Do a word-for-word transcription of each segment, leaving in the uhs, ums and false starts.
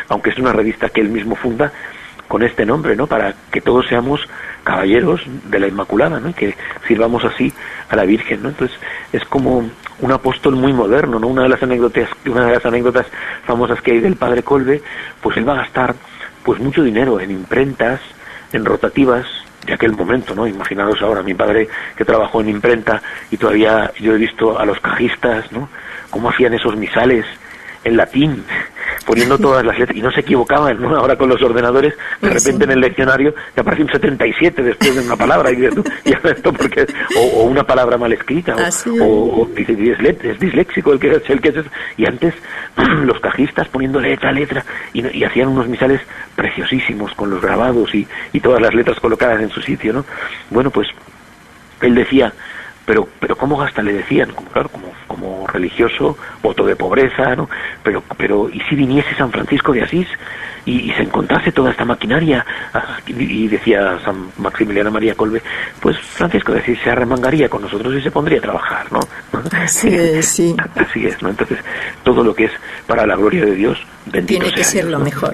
aunque es una revista que él mismo funda con este nombre, ¿no? Para que todos seamos caballeros de la Inmaculada, ¿no? Y que sirvamos así a la Virgen, ¿no? Entonces es como un apóstol muy moderno, ¿no? Una de las anécdotas, una de las anécdotas famosas que hay del padre Kolbe, pues él va a gastar pues mucho dinero en imprentas, en rotativas de aquel momento, ¿no? Imaginaros ahora, mi padre que trabajó en imprenta y todavía yo he visto a los cajistas, ¿no? Cómo hacían esos misales en latín, poniendo todas las letras, y no se equivocaban, ¿no? Ahora con los ordenadores, de repente en el leccionario te aparece un setenta y siete después de una palabra, y dices tú, ¿y esto porque o, o una palabra mal escrita, o, o, o dice, es disléxico el que es, el que es, y antes los cajistas poniendo letra a letra, y, y hacían unos misales preciosísimos, con los grabados y, y todas las letras colocadas en su sitio, ¿no? Bueno, pues, él decía, pero pero cómo gasta, le decían, como claro, como como religioso, voto de pobreza, ¿no? Pero pero y si viniese San Francisco de Asís y, y se encontrase toda esta maquinaria, y, y decía San Maximiliano María Kolbe, pues Francisco de Asís se arremangaría con nosotros y se pondría a trabajar, ¿no? Así es, sí. Así es, ¿no? Entonces, todo lo que es para la gloria de Dios, bendito tiene que sea ser Dios, lo ¿no? mejor.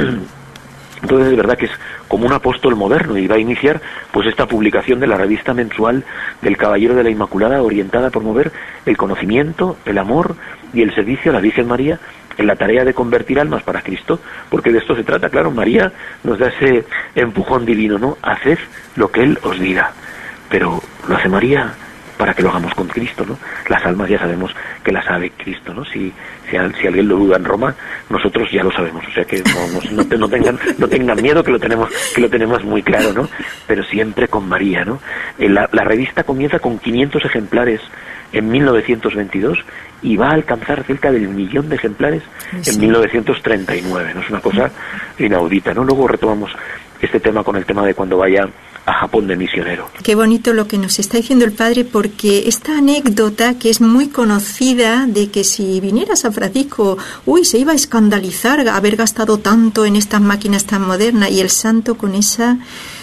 Entonces es verdad que es como un apóstol moderno y va a iniciar pues esta publicación de la revista mensual del Caballero de la Inmaculada, orientada a promover el conocimiento, el amor y el servicio a la Virgen María en la tarea de convertir almas para Cristo, porque de esto se trata, claro. María nos da ese empujón divino, ¿no? Haced lo que Él os diga, pero lo hace María para que lo hagamos con Cristo, ¿no? Las almas ya sabemos que las sabe Cristo, ¿no? Si si, si alguien lo duda en Roma, nosotros ya lo sabemos, o sea que no, no, no tengan no tengan miedo, que lo tenemos que lo tenemos muy claro, ¿no? Pero siempre con María, ¿no? La, la revista comienza con quinientos ejemplares en mil novecientos veintidós y va a alcanzar cerca del millón de ejemplares sí. en mil novecientos treinta y nueve, ¿no? Es una cosa inaudita, ¿no? Luego retomamos este tema con el tema de cuando vaya a Japón de misionero. Qué bonito lo que nos está diciendo el padre, porque esta anécdota que es muy conocida de que si viniera San Francisco, uy, se iba a escandalizar haber gastado tanto en estas máquinas tan modernas, y el santo con esa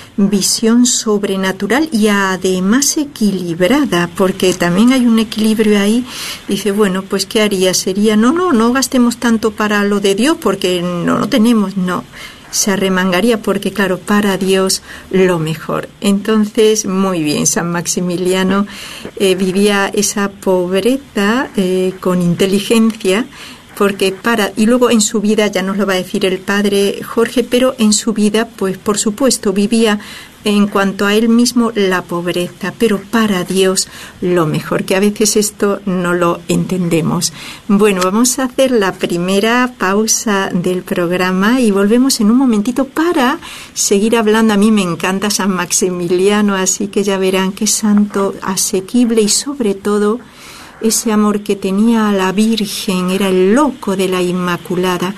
visión sobrenatural y además equilibrada, porque también hay un equilibrio ahí. Dice, bueno, pues ¿qué haría? Sería, no, no, no gastemos tanto para lo de Dios porque no lo tenemos, no. Se arremangaría porque, claro, para Dios lo mejor. Entonces, muy bien, San Maximiliano eh, vivía esa pobreza eh, con inteligencia, porque para, y luego en su vida, ya nos lo va a decir el padre Jorge, pero en su vida, pues por supuesto, vivía en cuanto a él mismo la pobreza, pero para Dios lo mejor, que a veces esto no lo entendemos. Bueno, vamos a hacer la primera pausa del programa y volvemos en un momentito para seguir hablando. A mí me encanta San Maximiliano, así que ya verán qué santo asequible, y sobre todo ese amor que tenía a la Virgen, era el loco de la Inmaculada,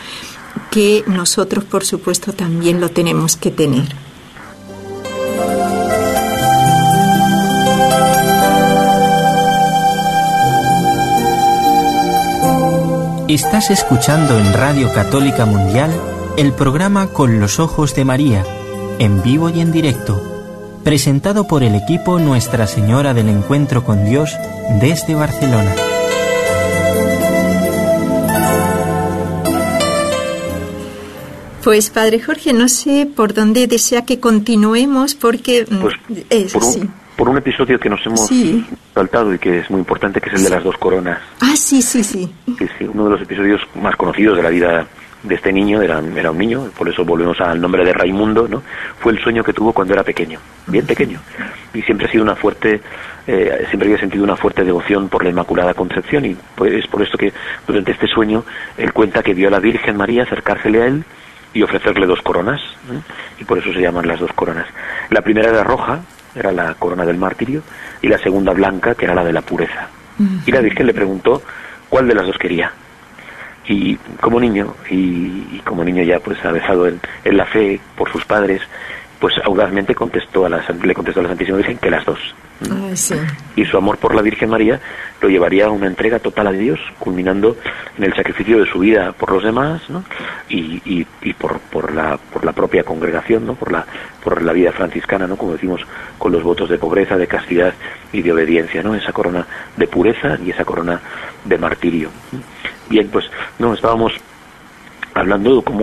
que nosotros por supuesto también lo tenemos que tener. Estás escuchando en Radio Católica Mundial el programa Con los Ojos de María, en vivo y en directo, presentado por el equipo Nuestra Señora del Encuentro con Dios desde Barcelona. Pues Padre Jorge, no sé por dónde desea que continuemos, porque pues, es por un, así. Por un episodio que nos hemos sí. saltado y que es muy importante, que es el sí. de las dos coronas. Ah, sí, sí, sí. Sí, sí, uno de los episodios más conocidos de la vida de este niño, era, era un niño, por eso volvemos al nombre de Raimundo, ¿no? Fue el sueño que tuvo cuando era pequeño, bien pequeño, y siempre ha sido una fuerte, eh, siempre había sentido una fuerte devoción por la Inmaculada Concepción, y pues es por esto que durante este sueño él cuenta que vio a la Virgen María acercársele a él y ofrecerle dos coronas, ¿eh? Y por eso se llaman las dos coronas. La primera era roja, era la corona del martirio, y la segunda blanca, que era la de la pureza. Uh-huh. Y la Virgen le preguntó cuál de las dos quería. Y como niño, y, y como niño ya pues avezado en, en la fe por sus padres, pues audazmente contestó a la, le contestó a la Santísima Virgen que las dos. Ay, sí. Y su amor por la Virgen María lo llevaría a una entrega total a Dios, culminando en el sacrificio de su vida por los demás, ¿no? Y, y, y por, por la por la propia congregación, ¿no? Por la por la vida franciscana, ¿no? Como decimos, con los votos de pobreza, de castidad y de obediencia, ¿no? Esa corona de pureza y esa corona de martirio. Bien, pues no estábamos hablando como